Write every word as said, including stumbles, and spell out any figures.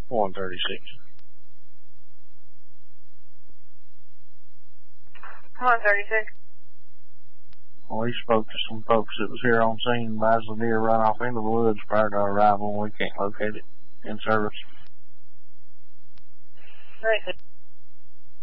one thirty-six. one thirty-six. We spoke to some folks that was here on scene, advised the deer run off into the woods prior to our arrival, and we can't locate it in service. Right.